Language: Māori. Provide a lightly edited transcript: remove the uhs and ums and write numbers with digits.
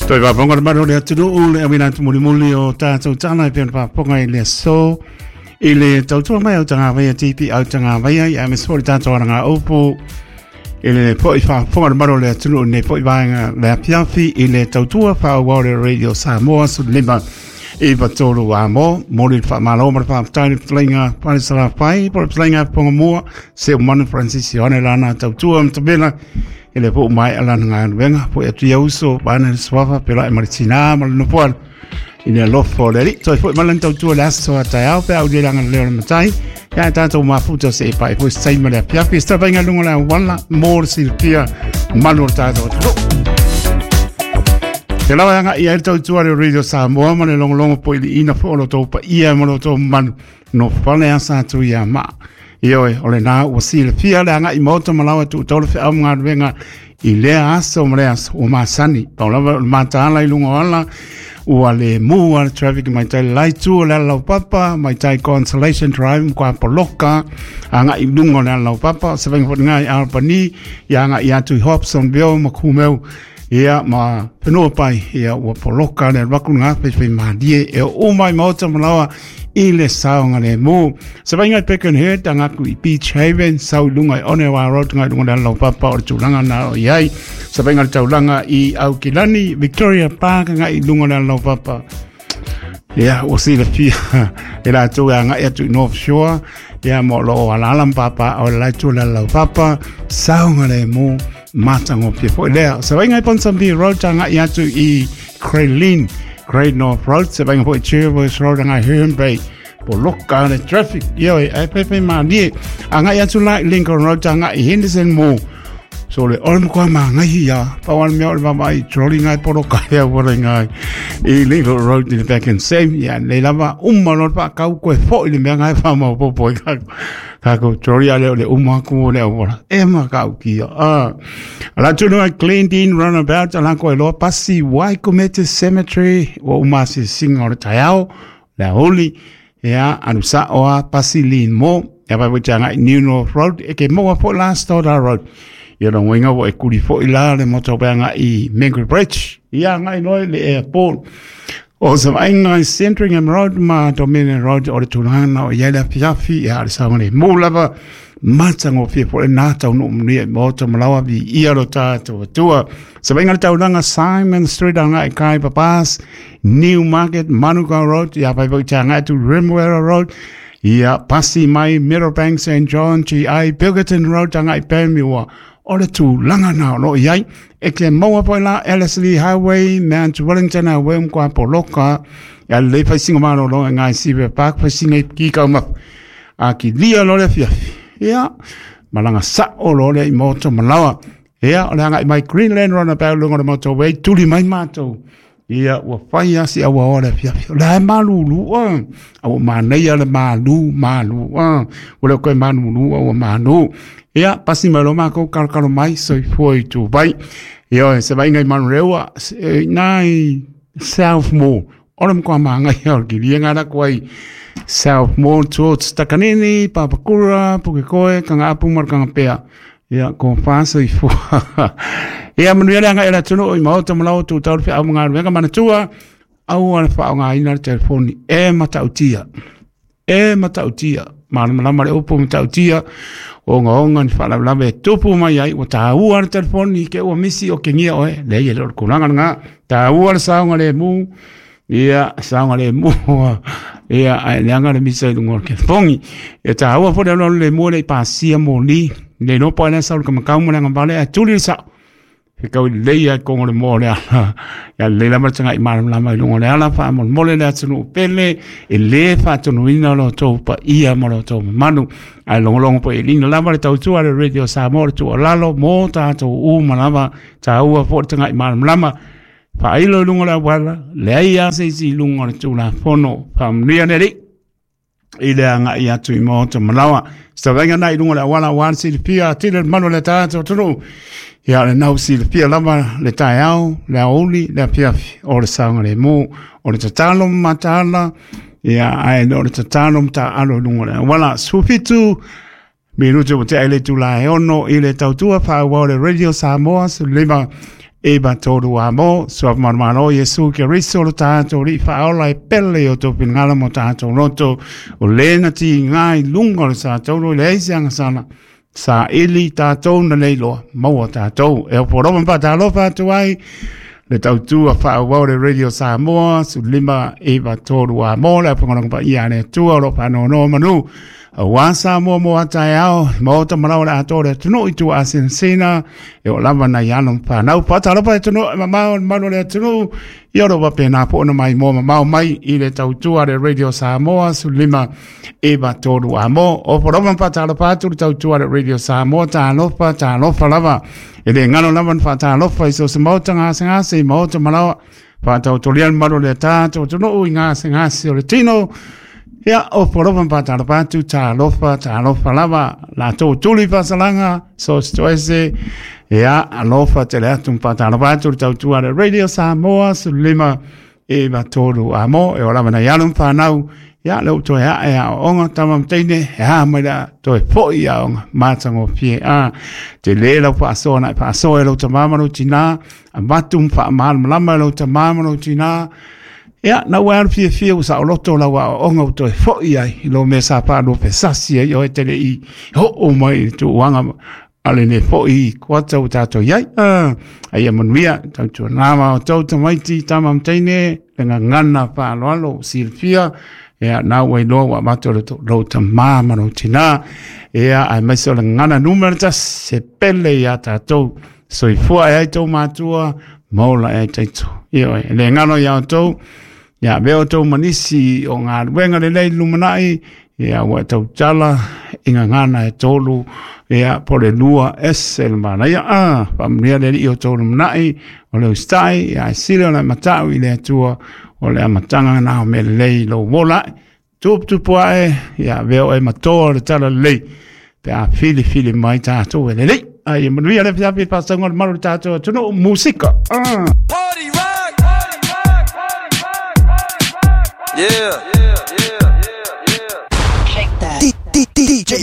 Toi va ponga maro le atu le amina tu muli o tātou tāna pe pa ponga le so ile tautua mai o tanga vai tipi au tanga vai ai me so tātou nga opo ile po fa ponga maro le atu ne po vai le piafi ile tautua fa o le radio Samoa su lima e va tolo wa mo mori fa malo mar fa tani flinga pa sala pai por flinga ponga mo se man francisione lana tautua mtabela ele po mai ala nga venga po atu uso bana swafa pela martina mal no por ina lo foleri so po malan tautua la so ta pe au de langa le matai ya tanto ma futo se pai po sai mala pia sta venga lunga la wala more silpia malor ta do Te lawa nga ia tautua le radio Samoa ma le longo po ina fo lo to pa ia mo to man no fale asa tu ia ma Ioe, ole nā ua sile fia le anga I mauta malawa tu tolu fe au ngā ruenga I lea asa o mreas o māsani. Paulawa māta ala I lunga ala ua le mua le traffic mai tai lai tu le lau papa, mai tai Consolation Drive mkwa poloka, anga I lunga le lau papa, sa venga fot ngai Albany, I anga I atu I Hobsonville, makumeu, ia ma penua pai, ia ua poloka le wakunga, pe maadie, e o mai mauta malawa, I le saonga le mo. Sa vai ngai peken he tanga ku I Beach Haven, sau lunga I Onewa Road, ngai lunga le lau papa o tūlanga na o iai. Sa vai ngai taulanga I Aukilani, Victoria Park, ngai lunga le lau papa. Ia, o si le fia, e la tū a ngai atu North Shore, ia mo lo alalam papa, o la tū le lau papa, saonga le mo, matango pia po lea. Sa vai ngai Ponsonby Road, tanga I atu I Craylin, Great North Road, se venga po Chervers Road, anga Herne Bay, po loka le traffic, yo e pepe mani, anga I atu like Lincoln Road, anga I Henderson Mall, so le olmo kwa ma ngai ya, pawan mea olma mai, trolling ngai po loka ya wore ngai, I Lincoln Road, in the back and same, ya, le lava lor pa kau koe fo, ili mea ngai whama o popo, kako troria le uma ku le ora ema ka ukia ala tunu I cleaned in runabout ala ko lo pasi wai comete cemetery o uma si singa o taiao la holy ya anusa o pasi lin mo ya ba witanga New North Road e ke mo fo last road ya no winga o e kuri fo ila le moto banga I Mangrove Bridge ya ngai no le airport o sa ainga Sandringham Road ma Dominion Road o le tūrana o iela piafi e a le saone mūlava matango fia po e nātau no mnia e mōta malawa vi ia ro tātou atua. Sa ainga le tauranga Simon Street anga e kai papas Newmarket Manuka Road ia pai tanga tu Rimwera Road ia pasi mai Meadowbank St. John G.I. Pilgerton Road anga I Pēmiwa o le tūlanga nao no iai e ke maua po la Ellerslie Highway Mount Wellington a wem kwa poloka ya le fai singa mano lo ngai Silver Park fai singa ki kauma a ki lia lo le fia ya malanga sa o lo le moto malawa ya o le ngai mai Greenland runabout lo ngora motorway tuli mai mato ia ua fai asi a ua ora fia la malulu a ua manei ale malu o le koe manulu a ua manu ia pasi malo mako kalkalo mai so foi tu vai ia se vai ngai man rewa nai South Mall oram ko manga ia ki lienga na koi South Mall towards Takanini Papakura Pukekoe kanga apu mar kanga pea ia ko fasa I fo ia manuela nga era tuno I mauta malau tu tau fe au nga venga manatua au ana fa nga ina telefoni e matautia malama le upo matautia o nga ni fa la ve tupu mai ai o ta u ar telefoni ke o misi o kengia oe le ye lo kulanga nga ta u ar sa nga le mu ia sa nga le mu ia ai nga le misi lo ngor ke fongi e ta u fo le mu le pasia mo ni le no pa na sa ko ka mo nga vale a tuli sa e kau leia kongo le mo le ya le la marchanga I maram la mai lungo le ala fa mo le le tunu pele e le fa tunu ina lo to pa ia mo lo to manu ai longo po e lino la mare tau tu ale radio Samoa tu lalo mo ta to u malava ta u fo tanga I maram lama fa ai lo lungo la wala le ia se si lungo tu la fono fam ria ne ile anga ia tu mo to malawa sta venga nai lungo la wala wan si pia tile manu le ta to tunu ia le nau si le pia lama le tai au, le auli, le piafi, o le saunga le mo, o le tatalo matala, ia ai o le tatalo mta alo lungo le. Wala, sufitu, minuto te ele tu la ono, ile tautua pa o le radio Samoa, su lima e batoru amo so marmano Yesu ke riso lo tato ri faola e pelle o to pingala mo tato roto o lena ti ngai lungo sa tolo le siang sana sa ili tato na leilo mo tato e poro pa talo fa tu ai le tau tu a fa wa le radio Samoa su lima e batoru amo la pongong pa ia ne tu lo pa no manu wasa mo atayao mo to mala la atore tunu itu asin sina e o lava na yano pa na pa tala pa tunu ma le tunu yo ro pa na po no mai mo mai I le tau tu ale radio Samoa su lima e batoru amo o po ro pa tala pa tu tau tu ale radio Samoa ta no pa lava e le ngalo lava pa tala pa so se mo tanga se mo to mala pa tau to lian ma le ta to tunu inga se o le tino ya o porovan pa tu ta lofa lava la to tuli fasalanga so stoese ya alofa te le tum pa tu tu ala radio Samoa su lima e batoru amo e ora mana yalum pa nau ya lo to ya onga tamam teine ya mai to fo ya onga matango pie te le lo pa so e lo tamama no tina batum fa mal lama lo tamama no tina ya na wa fie sa loto la wa onga to fo ia lo me sa pa lo pesasi yo etele I o mai tu wanga ale ne fo I kwata utato ya ai monmia tanto na ma to mai ti tamam teine nga ngana pa lo silfia ya na wa lo wa mato lo tamama no tina ya ai mai so ngana numero ta se pele ya tato so I fo ai to matua mola ai taito yo le ngano ya to ya veo to manisi o ngā wenga le lumanai ya wa tau tala inga ngana e tolu ya pole lua esel mana ya familia le I o tolu manai o le ustai ya sile o le matau I le atua o le amatanga na o me le lo wola tu poae ya veo e matoa le tala le pe a fili mai tato e le ai manuia le fiapi pasango le maru tato tunu musika Party rock! Yeah. Shake that. DJ